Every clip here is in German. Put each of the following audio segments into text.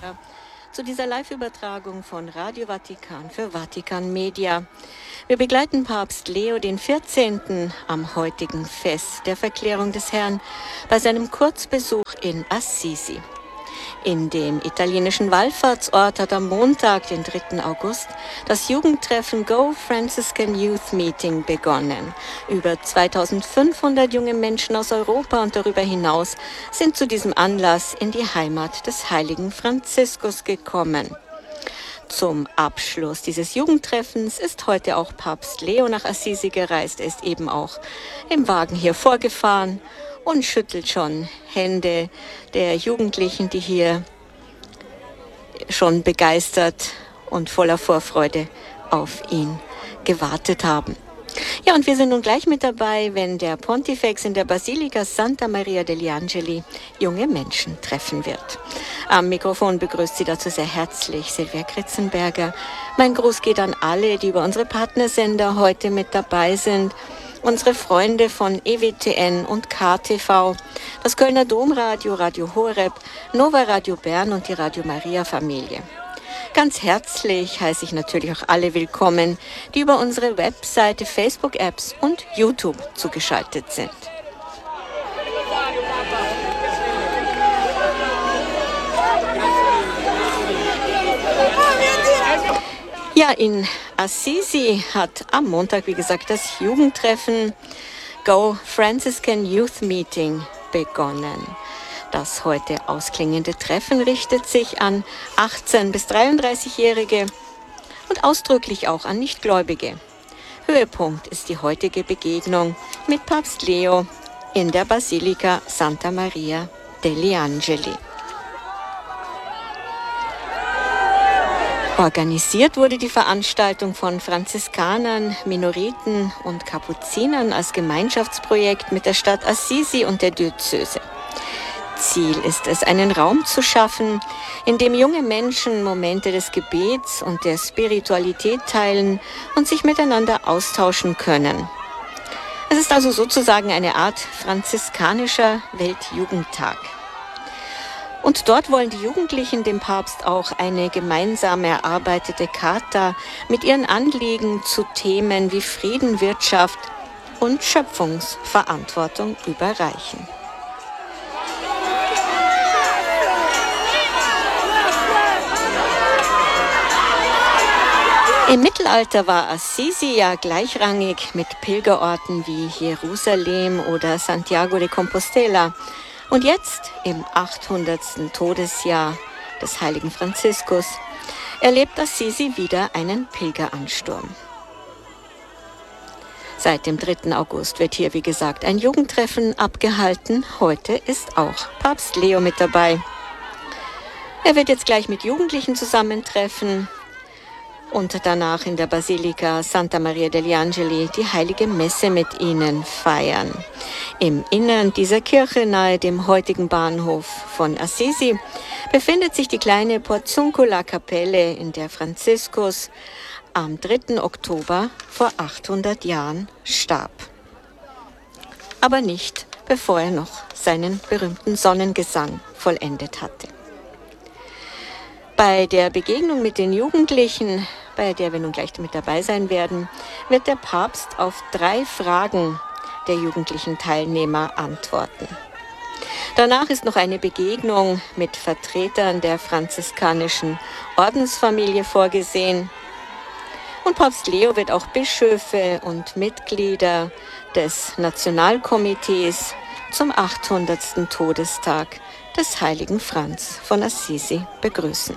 zu dieser Live-Übertragung von Radio Vatikan für Vatikan Media. Wir begleiten Papst Leo XIV. Am heutigen Fest der Verklärung des Herrn bei seinem Kurzbesuch in Assisi. In dem italienischen Wallfahrtsort hat am Montag, den 3. August, das Jugendtreffen Go Franciscan Youth Meeting begonnen. Über 2500 junge Menschen aus Europa und darüber hinaus sind zu diesem Anlass in die Heimat des heiligen Franziskus gekommen. Zum Abschluss dieses Jugendtreffens ist heute auch Papst Leo nach Assisi gereist. Er ist eben auch im Wagen hier vorgefahren und schüttelt schon Hände der Jugendlichen, die hier schon begeistert und voller Vorfreude auf ihn gewartet haben. Ja, und wir sind nun gleich mit dabei, wenn der Pontifex in der Basilika Santa Maria degli Angeli junge Menschen treffen wird. Am Mikrofon begrüßt sie dazu sehr herzlich Silvia Kritzenberger. Mein Gruß geht an alle, die über unsere Partnersender heute mit dabei sind. Unsere Freunde von EWTN und KTV, das Kölner Domradio, Radio Horeb, Nova Radio Bern und die Radio Maria Familie. Ganz herzlich heiße ich natürlich auch alle willkommen, die über unsere Webseite, Facebook-Apps und YouTube zugeschaltet sind. Ja, in Assisi hat am Montag, wie gesagt, das Jugendtreffen Go Franciscan Youth Meeting begonnen. Das heute ausklingende Treffen richtet sich an 18- bis 33-Jährige und ausdrücklich auch an Nichtgläubige. Höhepunkt ist die heutige Begegnung mit Papst Leo in der Basilika Santa Maria degli Angeli. Organisiert wurde die Veranstaltung von Franziskanern, Minoriten und Kapuzinern als Gemeinschaftsprojekt mit der Stadt Assisi und der Diözese. Ziel ist es, einen Raum zu schaffen, in dem junge Menschen Momente des Gebets und der Spiritualität teilen und sich miteinander austauschen können. Es ist also sozusagen eine Art franziskanischer Weltjugendtag. Und dort wollen die Jugendlichen dem Papst auch eine gemeinsam erarbeitete Charta mit ihren Anliegen zu Themen wie Frieden, Wirtschaft und Schöpfungsverantwortung überreichen. Im Mittelalter war Assisi ja gleichrangig mit Pilgerorten wie Jerusalem oder Santiago de Compostela. Und jetzt, im 800. Todesjahr des heiligen Franziskus, erlebt Assisi wieder einen Pilgeransturm. Seit dem 3. August wird hier, wie gesagt, ein Jugendtreffen abgehalten. Heute ist auch Papst Leo mit dabei. Er wird jetzt gleich mit Jugendlichen zusammentreffen und danach in der Basilika Santa Maria degli Angeli die heilige Messe mit ihnen feiern. Im Innern dieser Kirche nahe dem heutigen Bahnhof von Assisi befindet sich die kleine Porziuncula-Kapelle, in der Franziskus am 3. Oktober vor 800 Jahren starb. Aber nicht, bevor er noch seinen berühmten Sonnengesang vollendet hatte. Bei der Begegnung mit den Jugendlichen, bei der wir nun gleich mit dabei sein werden, wird der Papst auf 3 Fragen der jugendlichen Teilnehmer antworten. Danach ist noch eine Begegnung mit Vertretern der franziskanischen Ordensfamilie vorgesehen. Und Papst Leo wird auch Bischöfe und Mitglieder des Nationalkomitees zum 800. Todestag des heiligen Franz von Assisi begrüßen.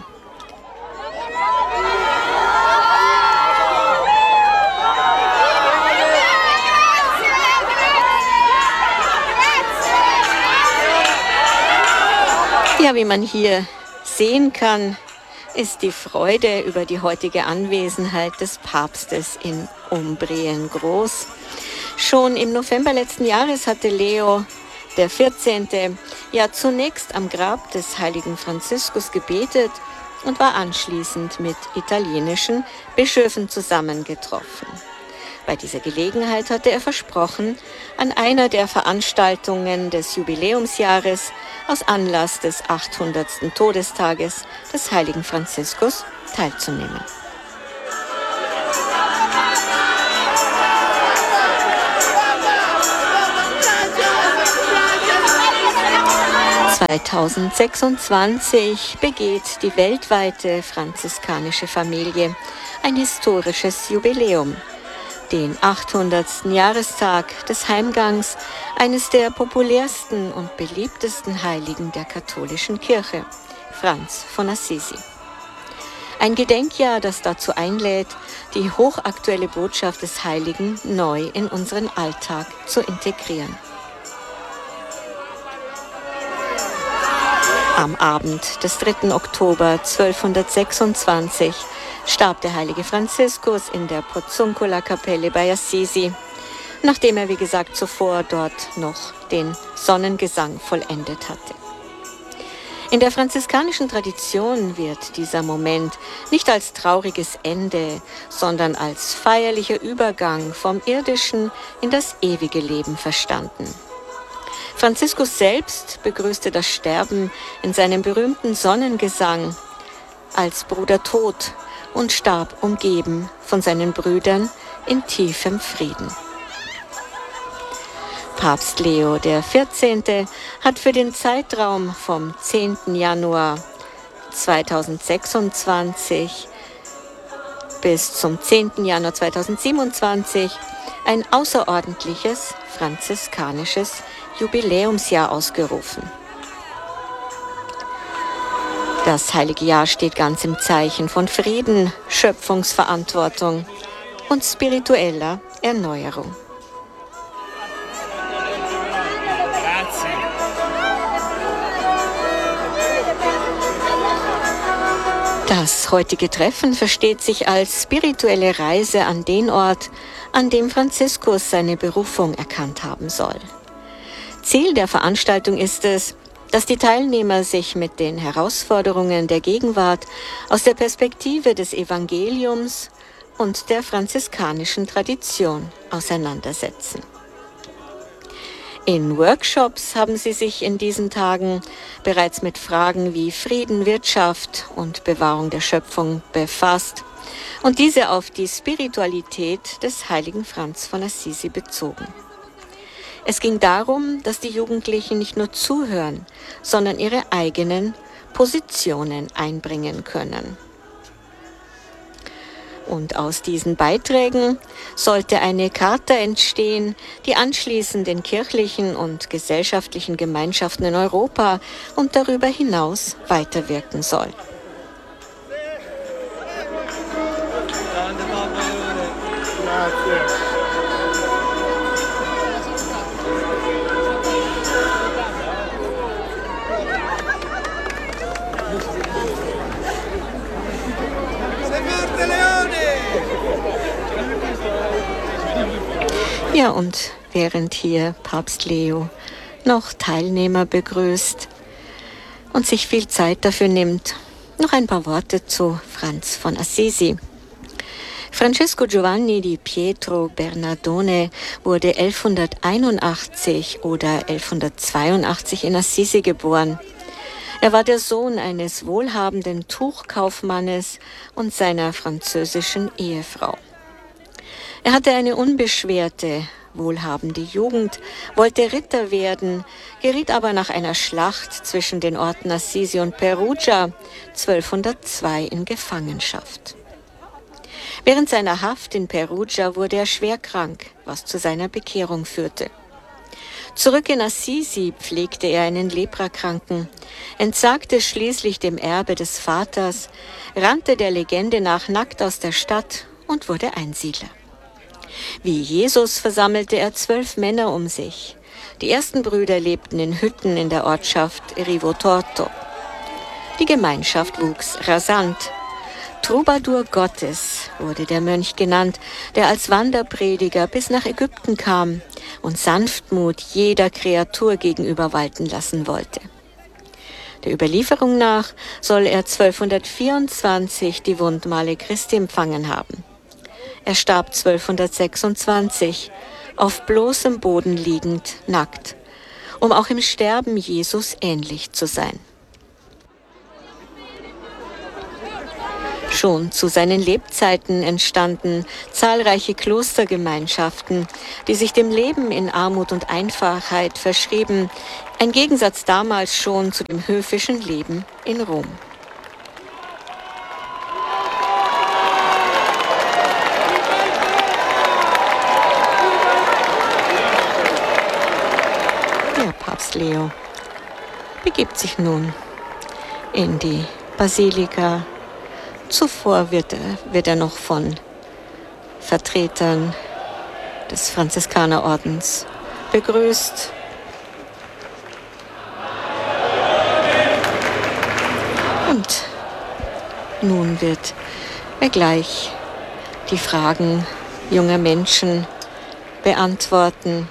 Ja, wie man hier sehen kann, ist die Freude über die heutige Anwesenheit des Papstes in Umbrien groß. Schon im November letzten Jahres hatte Leo der 14. ja zunächst am Grab des heiligen Franziskus gebetet und war anschließend mit italienischen Bischöfen zusammengetroffen. Bei dieser Gelegenheit hatte er versprochen, an einer der Veranstaltungen des Jubiläumsjahres aus Anlass des 800. Todestages des heiligen Franziskus teilzunehmen. (2026) begeht die weltweite franziskanische Familie ein historisches Jubiläum, den 800. Jahrestag des Heimgangs eines der populärsten und beliebtesten Heiligen der katholischen Kirche, Franz von Assisi. Ein Gedenkjahr, das dazu einlädt, die hochaktuelle Botschaft des Heiligen neu in unseren Alltag zu integrieren. Am Abend des 3. Oktober 1226 starb der heilige Franziskus in der Porziuncula-Kapelle bei Assisi, nachdem er, wie gesagt, zuvor dort noch den Sonnengesang vollendet hatte. In der franziskanischen Tradition wird dieser Moment nicht als trauriges Ende, sondern als feierlicher Übergang vom irdischen in das ewige Leben verstanden. Franziskus selbst begrüßte das Sterben in seinem berühmten Sonnengesang als Bruder Tod und starb umgeben von seinen Brüdern in tiefem Frieden. Papst Leo XIV. Hat für den Zeitraum vom 10. Januar 2026 bis zum 10. Januar 2027 ein außerordentliches franziskanisches Jubiläumsjahr ausgerufen. Das heilige Jahr steht ganz im Zeichen von Frieden, Schöpfungsverantwortung und spiritueller Erneuerung. Das heutige Treffen versteht sich als spirituelle Reise an den Ort, an dem Franziskus seine Berufung erkannt haben soll. Ziel der Veranstaltung ist es, dass die Teilnehmer sich mit den Herausforderungen der Gegenwart aus der Perspektive des Evangeliums und der franziskanischen Tradition auseinandersetzen. In Workshops haben sie sich in diesen Tagen bereits mit Fragen wie Frieden, Wirtschaft und Bewahrung der Schöpfung befasst und diese auf die Spiritualität des heiligen Franz von Assisi bezogen. Es ging darum, dass die Jugendlichen nicht nur zuhören, sondern ihre eigenen Positionen einbringen können. Und aus diesen Beiträgen sollte eine Charta entstehen, die anschließend den kirchlichen und gesellschaftlichen Gemeinschaften in Europa und darüber hinaus weiterwirken soll. Ja, und während hier Papst Leo noch Teilnehmer begrüßt und sich viel Zeit dafür nimmt, noch ein paar Worte zu Franz von Assisi. Francesco Giovanni di Pietro Bernardone wurde 1181 oder 1182 in Assisi geboren. Er war der Sohn eines wohlhabenden Tuchkaufmannes und seiner französischen Ehefrau. Er hatte eine unbeschwerte, wohlhabende Jugend, wollte Ritter werden, geriet aber nach einer Schlacht zwischen den Orten Assisi und Perugia 1202 in Gefangenschaft. Während seiner Haft in Perugia wurde er schwer krank, was zu seiner Bekehrung führte. Zurück in Assisi pflegte er einen Leprakranken, entsagte schließlich dem Erbe des Vaters, rannte der Legende nach nackt aus der Stadt und wurde Einsiedler. Wie Jesus versammelte er 12 Männer um sich. Die ersten Brüder lebten in Hütten in der Ortschaft Rivotorto. Die Gemeinschaft wuchs rasant. Troubadour Gottes wurde der Mönch genannt, der als Wanderprediger bis nach Ägypten kam und Sanftmut jeder Kreatur gegenüber walten lassen wollte. Der Überlieferung nach soll er 1224 die Wundmale Christi empfangen haben. Er starb 1226, auf bloßem Boden liegend, nackt, um auch im Sterben Jesus ähnlich zu sein. Schon zu seinen Lebzeiten entstanden zahlreiche Klostergemeinschaften, die sich dem Leben in Armut und Einfachheit verschrieben, ein Gegensatz damals schon zu dem höfischen Leben in Rom. Der Papst Leo begibt sich nun in die Basilika. Zuvor wird er noch von Vertretern des Franziskanerordens begrüßt. Und nun wird er gleich die Fragen junger Menschen beantworten.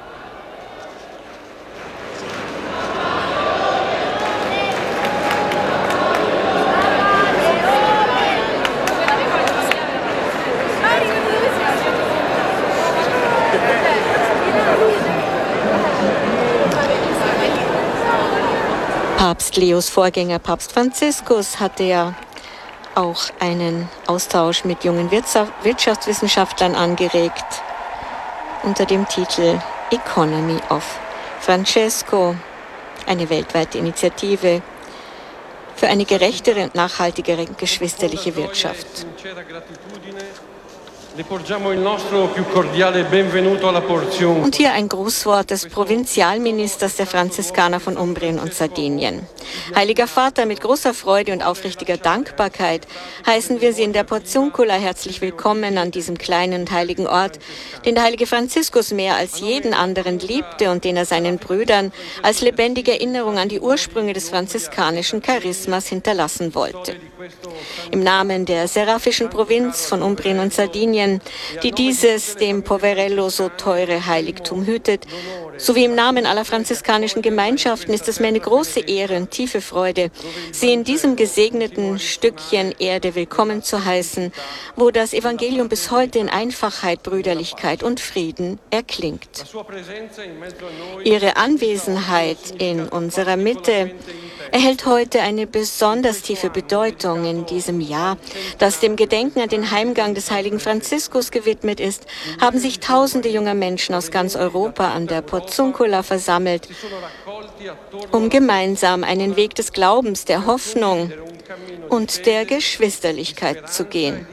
Papst Leos Vorgänger, Papst Franziskus, hatte ja auch einen Austausch mit jungen Wirtschaftswissenschaftlern angeregt unter dem Titel Economy of Francesco, eine weltweite Initiative für eine gerechtere und nachhaltigere geschwisterliche Wirtschaft. Und hier ein Grußwort des Provinzialministers der Franziskaner von Umbrien und Sardinien. Heiliger Vater, mit großer Freude und aufrichtiger Dankbarkeit heißen wir Sie in der Porziuncula herzlich willkommen an diesem kleinen und heiligen Ort, den der heilige Franziskus mehr als jeden anderen liebte und den er seinen Brüdern als lebendige Erinnerung an die Ursprünge des franziskanischen Charismas hinterlassen wollte. Im Namen der seraphischen Provinz von Umbrien und Sardinien, die dieses dem Poverello so teure Heiligtum hütet, sowie im Namen aller franziskanischen Gemeinschaften ist es mir eine große Ehre und tiefe Freude, Sie in diesem gesegneten Stückchen Erde willkommen zu heißen, wo das Evangelium bis heute in Einfachheit, Brüderlichkeit und Frieden erklingt. Ihre Anwesenheit in unserer Mitte erhält heute eine besonders tiefe Bedeutung in diesem Jahr, das dem Gedenken an den Heimgang des heiligen Franziskus gewidmet ist, haben sich tausende junger Menschen aus ganz Europa an der Porziuncula versammelt, um gemeinsam einen Weg des Glaubens, der Hoffnung und der Geschwisterlichkeit zu gehen.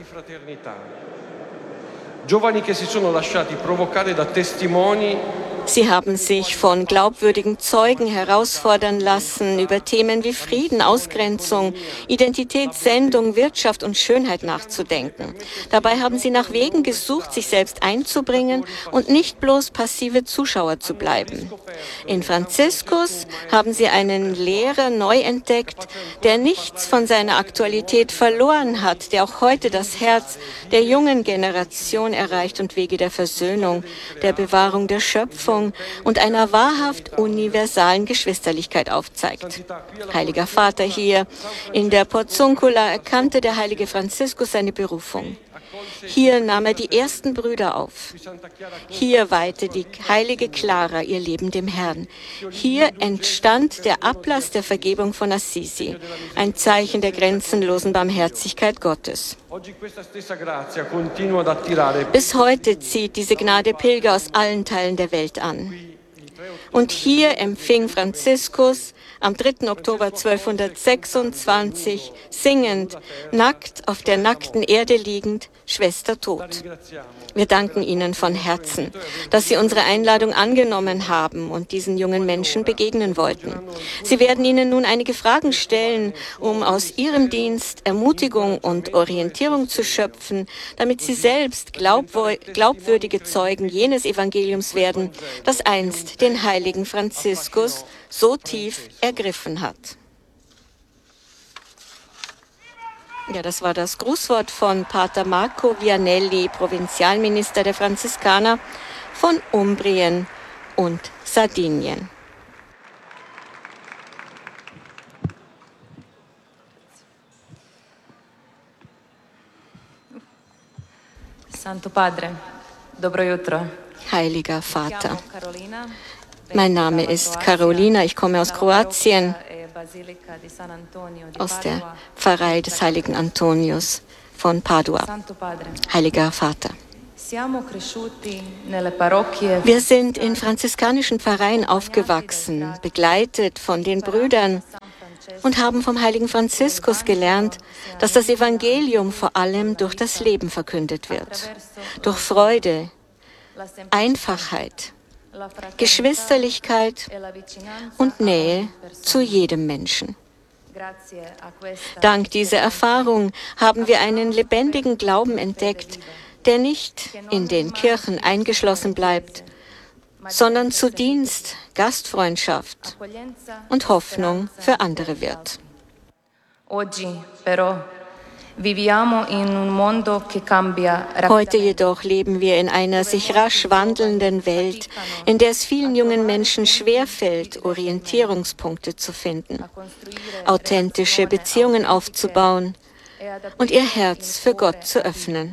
Sie haben sich von glaubwürdigen Zeugen herausfordern lassen, über Themen wie Frieden, Ausgrenzung, Identität, Sendung, Wirtschaft und Schönheit nachzudenken. Dabei haben sie nach Wegen gesucht, sich selbst einzubringen und nicht bloß passive Zuschauer zu bleiben. In Franziskus haben sie einen Lehrer neu entdeckt, der nichts von seiner Aktualität verloren hat, der auch heute das Herz der jungen Generation erreicht und Wege der Versöhnung, der Bewahrung der Schöpfung und einer wahrhaft universalen Geschwisterlichkeit aufzeigt. Heiliger Vater, hier in der Porziuncula erkannte der heilige Franziskus seine Berufung. Hier nahm er die ersten Brüder auf. Hier weihte die heilige Clara ihr Leben dem Herrn. Hier entstand der Ablass der Vergebung von Assisi, ein Zeichen der grenzenlosen Barmherzigkeit Gottes. Bis heute zieht diese Gnade Pilger aus allen Teilen der Welt an. Und hier empfing Franziskus am 3. Oktober 1226 singend, nackt auf der nackten Erde liegend, Schwester tot. Wir danken Ihnen von Herzen, dass Sie unsere Einladung angenommen haben und diesen jungen Menschen begegnen wollten. Sie werden Ihnen nun einige Fragen stellen, um aus Ihrem Dienst Ermutigung und Orientierung zu schöpfen, damit Sie selbst glaubwürdige Zeugen jenes Evangeliums werden, das einst den heiligen Franziskus so tief ergriffen hat. Ja, das war das Grußwort von Pater Marco Vianelli, Provinzialminister der Franziskaner von Umbrien und Sardinien. Santo Padre, dobro jutro. Heiliger Vater. Mein Name ist Carolina, ich komme aus Kroatien, aus der Pfarrei des heiligen Antonius von Padua. Heiliger Vater. Wir sind in franziskanischen Pfarreien aufgewachsen, begleitet von den Brüdern und haben vom heiligen Franziskus gelernt, dass das Evangelium vor allem durch das Leben verkündet wird, durch Freude, Einfachheit, Geschwisterlichkeit und Nähe zu jedem Menschen. Dank dieser Erfahrung haben wir einen lebendigen Glauben entdeckt, der nicht in den Kirchen eingeschlossen bleibt, sondern zu Dienst, Gastfreundschaft und Hoffnung für andere wird. Heute jedoch leben wir in einer sich rasch wandelnden Welt, in der es vielen jungen Menschen schwerfällt, Orientierungspunkte zu finden, authentische Beziehungen aufzubauen und ihr Herz für Gott zu öffnen.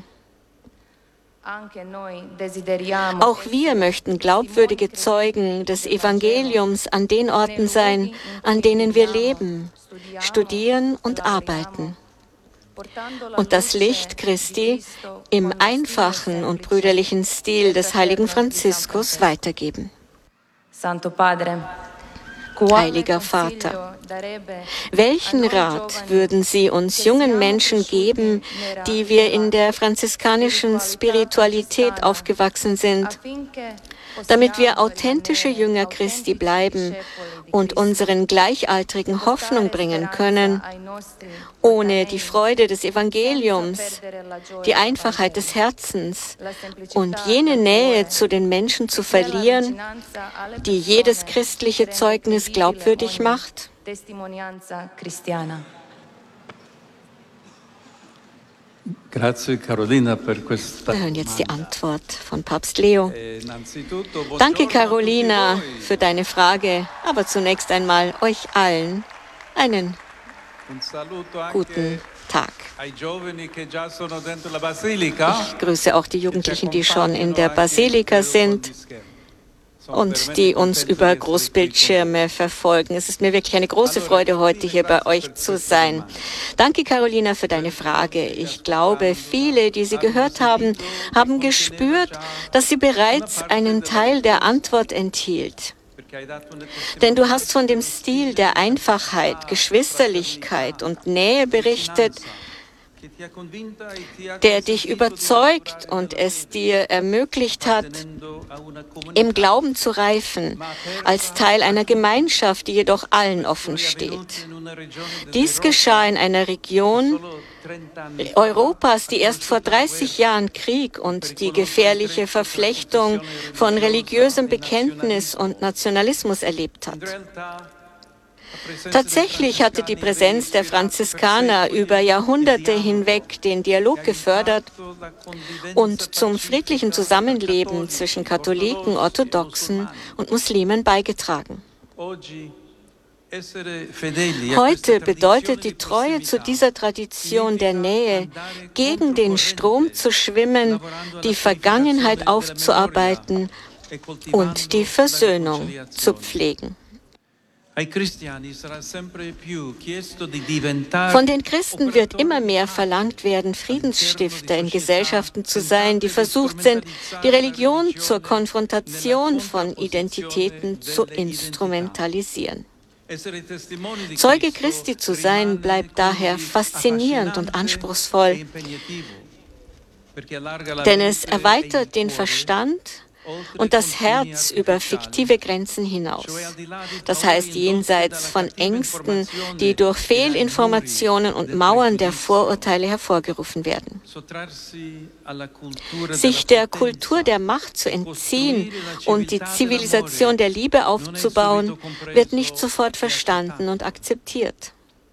Auch wir möchten glaubwürdige Zeugen des Evangeliums an den Orten sein, an denen wir leben, studieren und arbeiten. Und das Licht Christi im einfachen und brüderlichen Stil des heiligen Franziskus weitergeben. Santo Padre, Heiliger Vater, welchen Rat würden Sie uns jungen Menschen geben, die wir in der franziskanischen Spiritualität aufgewachsen sind, damit wir authentische Jünger Christi bleiben und unseren Gleichaltrigen Hoffnung bringen können, ohne die Freude des Evangeliums, die Einfachheit des Herzens und jene Nähe zu den Menschen zu verlieren, die jedes christliche Zeugnis glaubwürdig macht? Wir hören jetzt die Antwort von Papst Leo. Danke, Carolina, für deine Frage, aber zunächst einmal euch allen einen guten Tag. Ich grüße auch die Jugendlichen, die schon in der Basilika sind und die uns über Großbildschirme verfolgen. Es ist mir wirklich eine große Freude, heute hier bei euch zu sein. Danke, Carolina, für deine Frage. Ich glaube, viele, die sie gehört haben, haben gespürt, dass sie bereits einen Teil der Antwort enthielt. Denn du hast von dem Stil der Einfachheit, Geschwisterlichkeit und Nähe berichtet, der dich überzeugt und es dir ermöglicht hat, im Glauben zu reifen, als Teil einer Gemeinschaft, die jedoch allen offen steht. Dies geschah in einer Region Europas, die erst vor 30 Jahren Krieg und die gefährliche Verflechtung von religiösem Bekenntnis und Nationalismus erlebt hat. Tatsächlich hatte die Präsenz der Franziskaner über Jahrhunderte hinweg den Dialog gefördert und zum friedlichen Zusammenleben zwischen Katholiken, Orthodoxen und Muslimen beigetragen. Heute bedeutet die Treue zu dieser Tradition der Nähe, gegen den Strom zu schwimmen, die Vergangenheit aufzuarbeiten und die Versöhnung zu pflegen. Von den Christen wird immer mehr verlangt werden, Friedensstifter in Gesellschaften zu sein, die versucht sind, die Religion zur Konfrontation von Identitäten zu instrumentalisieren. Zeuge Christi zu sein, bleibt daher faszinierend und anspruchsvoll, denn es erweitert den Verstand und das Herz über fiktive Grenzen hinaus. Das heißt, jenseits von Ängsten, die durch Fehlinformationen und Mauern der Vorurteile hervorgerufen werden. Sich der Kultur der Macht zu entziehen und die Zivilisation der Liebe aufzubauen, wird nicht sofort verstanden und akzeptiert.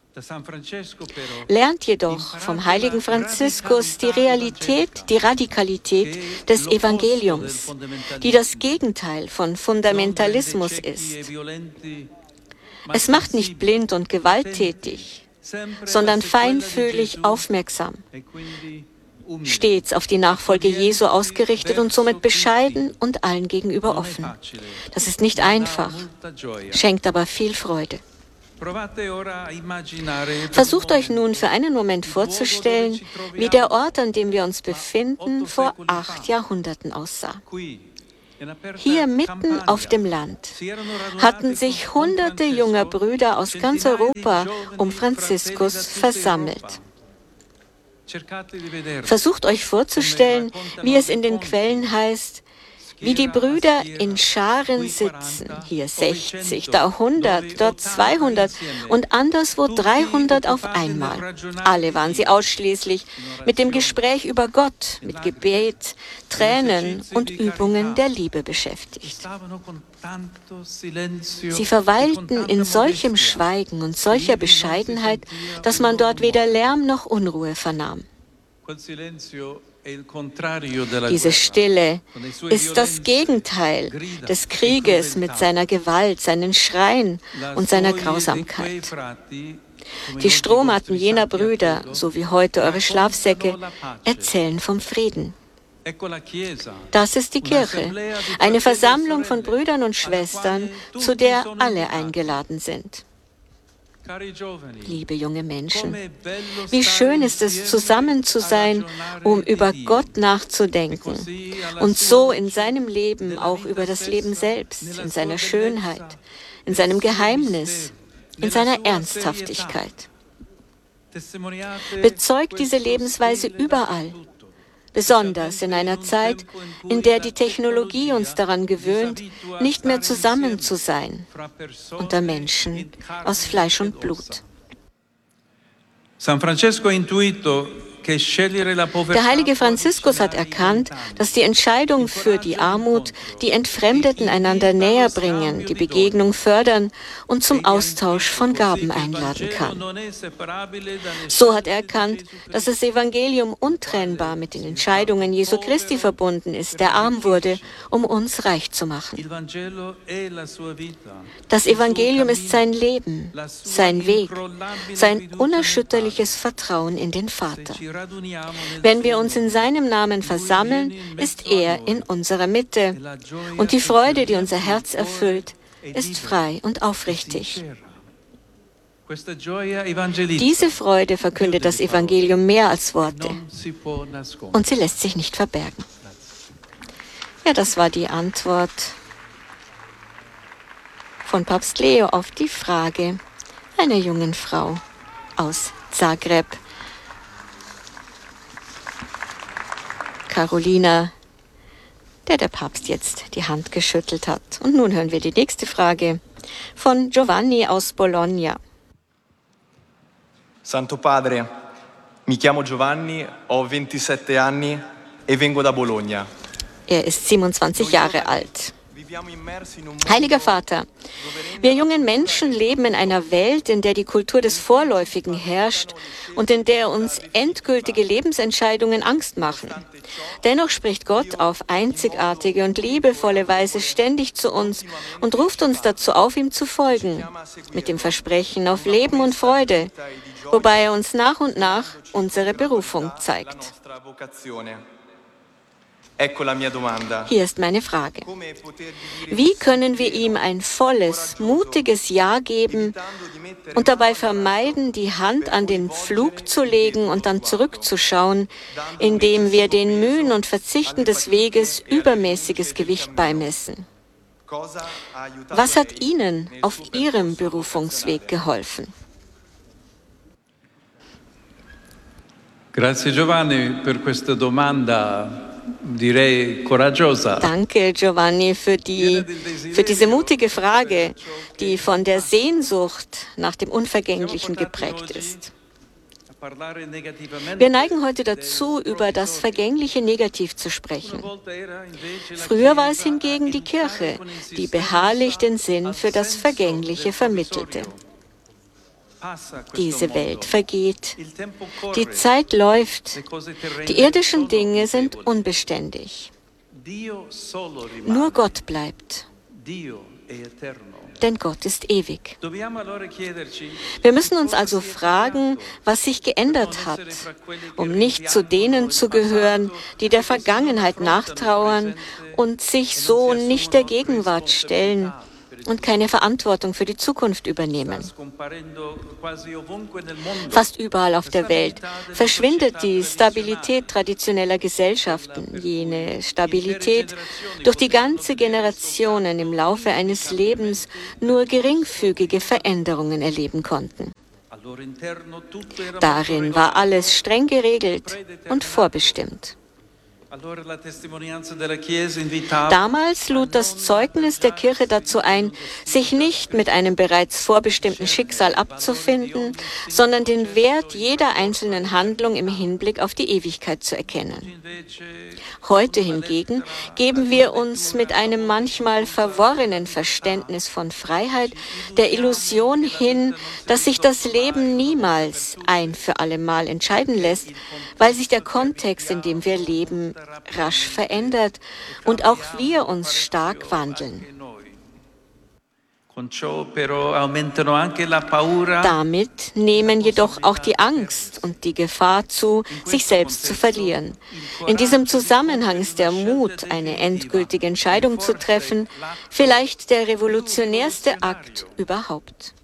Lernt jedoch vom heiligen Franziskus die Realität, die Radikalität des Evangeliums, die das Gegenteil von Fundamentalismus ist. Es macht nicht blind und gewalttätig, sondern feinfühlig aufmerksam. stets auf die Nachfolge Jesu ausgerichtet und somit bescheiden und allen gegenüber offen. Das ist nicht einfach, schenkt aber viel Freude. Versucht euch nun für einen Moment vorzustellen, wie der Ort, an dem wir uns befinden, vor 8 Jahrhunderten aussah. Hier mitten auf dem Land hatten sich hunderte junger Brüder aus ganz Europa um Franziskus versammelt. Versucht euch vorzustellen, wie es in den Quellen heißt, wie die Brüder in Scharen sitzen, hier 60, da 100, dort 200 und anderswo 300 auf einmal. Alle waren sie ausschließlich mit dem Gespräch über Gott, mit Gebet, Tränen und Übungen der Liebe beschäftigt. Sie verweilten in solchem Schweigen und solcher Bescheidenheit, dass man dort weder Lärm noch Unruhe vernahm. Diese Stille ist das Gegenteil des Krieges mit seiner Gewalt, seinen Schreien und seiner Grausamkeit. Die Strohmatten jener Brüder, so wie heute eure Schlafsäcke, erzählen vom Frieden. Das ist die Kirche, eine Versammlung von Brüdern und Schwestern, zu der alle eingeladen sind. Liebe junge Menschen, wie schön ist es, zusammen zu sein, um über Gott nachzudenken und so in seinem Leben auch über das Leben selbst, in seiner Schönheit, in seinem Geheimnis, in seiner Ernsthaftigkeit. Bezeugt diese Lebensweise überall, besonders in einer Zeit, in der die Technologie uns daran gewöhnt, nicht mehr zusammen zu sein, unter Menschen aus Fleisch und Blut. Der heilige Franziskus hat erkannt, dass die Entscheidung für die Armut die Entfremdeten einander näher bringen, die Begegnung fördern und zum Austausch von Gaben einladen kann. So hat er erkannt, dass das Evangelium untrennbar mit den Entscheidungen Jesu Christi verbunden ist, der arm wurde, um uns reich zu machen. Das Evangelium ist sein Leben, sein Weg, sein unerschütterliches Vertrauen in den Vater. Wenn wir uns in seinem Namen versammeln, ist er in unserer Mitte. Und die Freude, die unser Herz erfüllt, ist frei und aufrichtig. Diese Freude verkündet das Evangelium mehr als Worte. Und sie lässt sich nicht verbergen. Ja, das war die Antwort von Papst Leo auf die Frage einer jungen Frau aus Zagreb, Carolina, der Papst jetzt die Hand geschüttelt hat. Und nun hören wir die nächste Frage von Giovanni aus Bologna. Santo Padre, mi chiamo Giovanni, ho 27 anni e vengo da Bologna. Er ist 27 Jahre alt. Heiliger Vater, wir jungen Menschen leben in einer Welt, in der die Kultur des Vorläufigen herrscht und in der uns endgültige Lebensentscheidungen Angst machen. Dennoch spricht Gott auf einzigartige und liebevolle Weise ständig zu uns und ruft uns dazu auf, ihm zu folgen, mit dem Versprechen auf Leben und Freude, wobei er uns nach und nach unsere Berufung zeigt. Hier ist meine Frage. Wie können wir ihm ein volles, mutiges Ja geben und dabei vermeiden, die Hand an den Pflug zu legen und dann zurückzuschauen, indem wir den Mühen und Verzichten des Weges übermäßiges Gewicht beimessen? Was hat Ihnen auf Ihrem Berufungsweg geholfen? Grazie Giovanni per questa domanda. Danke, Giovanni, für diese mutige Frage, die von der Sehnsucht nach dem Unvergänglichen geprägt ist. Wir neigen heute dazu, über das Vergängliche negativ zu sprechen. Früher war es hingegen die Kirche, die beharrlich den Sinn für das Vergängliche vermittelte. Diese Welt vergeht, die Zeit läuft, die irdischen Dinge sind unbeständig. Nur Gott bleibt. denn Gott ist ewig. Dobbiamo allora chiederci Wir müssen uns also fragen, was sich geändert hat, um nicht zu denen zu gehören, die der Vergangenheit nachtrauern und sich so nicht der Gegenwart stellen und keine Verantwortung für die Zukunft übernehmen. Fast überall auf der Welt verschwindet die Stabilität traditioneller Gesellschaften, jene Stabilität, durch die ganze Generationen im Laufe eines Lebens nur geringfügige Veränderungen erleben konnten. Darin war alles streng geregelt und vorbestimmt. Damals lud das Zeugnis der Kirche dazu ein, sich nicht mit einem bereits vorbestimmten Schicksal abzufinden, sondern den Wert jeder einzelnen Handlung im Hinblick auf die Ewigkeit zu erkennen. Heute hingegen geben wir uns mit einem manchmal verworrenen Verständnis von Freiheit der Illusion hin, dass sich das Leben niemals ein für alle Mal entscheiden lässt, weil sich der Kontext, in dem wir leben, rasch verändert und auch wir uns stark wandeln. Damit nehmen jedoch auch die Angst und die Gefahr zu, sich selbst zu verlieren. In diesem Zusammenhang ist der Mut, eine endgültige Entscheidung zu treffen, vielleicht der revolutionärste Akt überhaupt.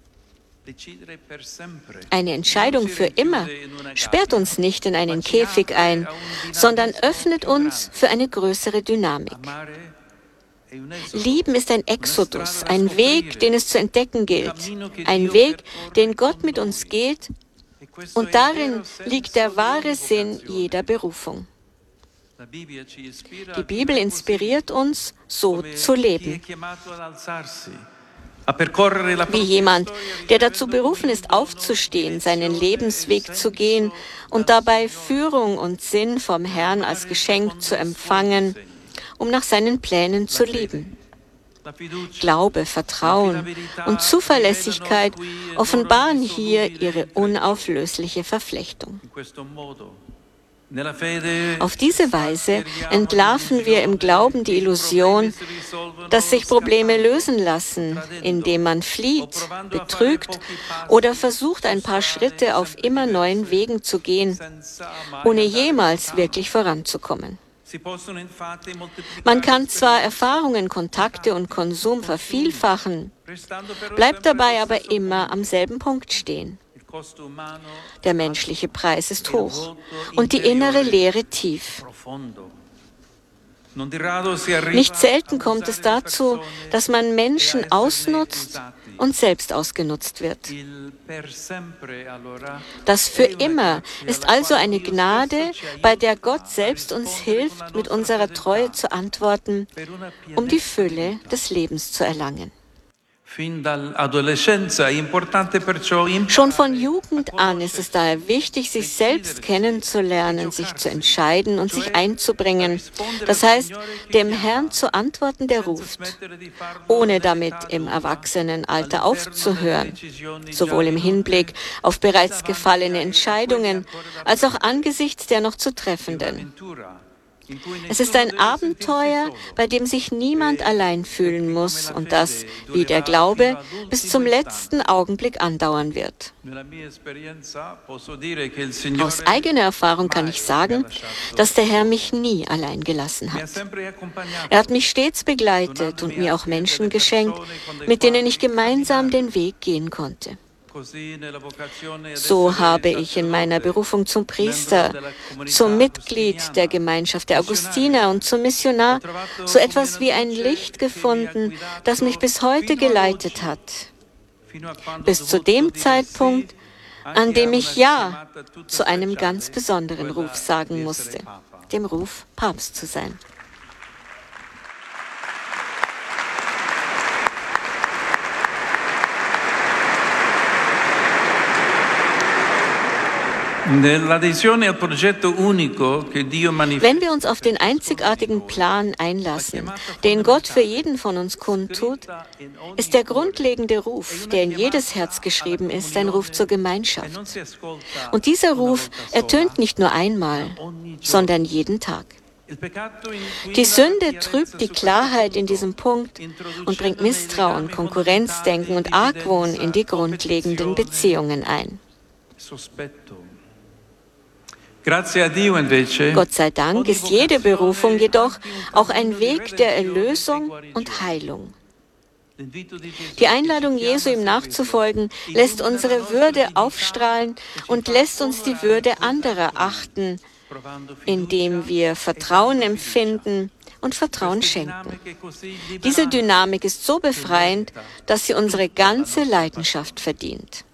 Eine Entscheidung für immer sperrt uns nicht in einen Käfig ein, sondern öffnet uns für eine größere Dynamik. Lieben ist ein Exodus, ein Weg, den es zu entdecken gilt, ein Weg, den Gott mit uns geht, und darin liegt der wahre Sinn jeder Berufung. Die Bibel inspiriert uns, so zu leben. Wie jemand, der dazu berufen ist, aufzustehen, seinen Lebensweg zu gehen und dabei Führung und Sinn vom Herrn als Geschenk zu empfangen, um nach seinen Plänen zu leben. Glaube, Vertrauen und Zuverlässigkeit offenbaren hier ihre unauflösliche Verflechtung. Auf diese Weise entlarven wir im Glauben die Illusion, dass sich Probleme lösen lassen, indem man flieht, betrügt oder versucht, ein paar Schritte auf immer neuen Wegen zu gehen, ohne jemals wirklich voranzukommen. Man kann zwar Erfahrungen, Kontakte und Konsum vervielfachen, bleibt dabei aber immer am selben Punkt stehen. Der menschliche Preis ist hoch und die innere Leere tief. Nicht selten kommt es dazu, dass man Menschen ausnutzt und selbst ausgenutzt wird. Das für immer ist also eine Gnade, bei der Gott selbst uns hilft, mit unserer Treue zu antworten, um die Fülle des Lebens zu erlangen. Schon von Jugend an ist es daher wichtig, sich selbst kennenzulernen, sich zu entscheiden und sich einzubringen. Das heißt, dem Herrn zu antworten, der ruft, ohne damit im Erwachsenenalter aufzuhören, sowohl im Hinblick auf bereits gefallene Entscheidungen als auch angesichts der noch zu treffenden. Es ist ein Abenteuer, bei dem sich niemand allein fühlen muss und das, wie der Glaube, bis zum letzten Augenblick andauern wird. Aus eigener Erfahrung kann ich sagen, dass der Herr mich nie allein gelassen hat. Er hat mich stets begleitet und mir auch Menschen geschenkt, mit denen ich gemeinsam den Weg gehen konnte. So habe ich in meiner Berufung zum Priester, zum Mitglied der Gemeinschaft der Augustiner und zum Missionar so etwas wie ein Licht gefunden, das mich bis heute geleitet hat. Bis zu dem Zeitpunkt, an dem ich Ja zu einem ganz besonderen Ruf sagen musste, dem Ruf, Papst zu sein. Wenn wir uns auf den einzigartigen Plan einlassen, den Gott für jeden von uns kundtut, ist der grundlegende Ruf, der in jedes Herz geschrieben ist, ein Ruf zur Gemeinschaft. Und dieser Ruf ertönt nicht nur einmal, sondern jeden Tag. Die Sünde trübt die Klarheit in diesem Punkt und bringt Misstrauen, Konkurrenzdenken und Argwohn in die grundlegenden Beziehungen ein. Gott sei Dank ist jede Berufung jedoch auch ein Weg der Erlösung und Heilung. Die Einladung Jesu, ihm nachzufolgen, lässt unsere Würde aufstrahlen und lässt uns die Würde anderer achten, indem wir Vertrauen empfinden und Vertrauen schenken. Diese Dynamik ist so befreiend, dass sie unsere ganze Leidenschaft verdient.